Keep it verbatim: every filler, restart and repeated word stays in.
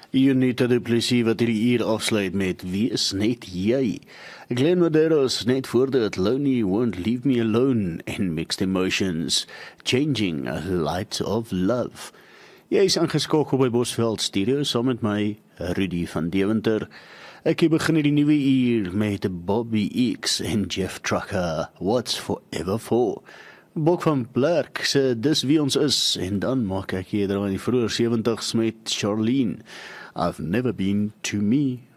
Unita Du Plessis wat hierdie uur afsluit met Wie is net jy? Glenn Medeiros net voor dit Lonely Won't Leave Me Alone en Mixed Emotions, Changing a Light of Love. Jy is aangeskakel by Bosveld Studio saam met my, Rudy van Deventer. Ek het begin die nuwe uur met Bobby X en Jeff Trucker, What's Forever For? Bok van Blerk sê dis wie ons is, en dan maak ek eerder aan die vroeë sewentig's met Charlene, I've Never Been To Me.